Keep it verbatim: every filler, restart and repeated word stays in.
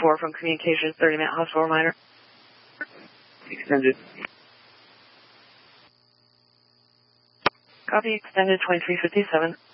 four from communications, thirty minute hospital reminder. Extended. Copy, extended twenty-three fifty-seven.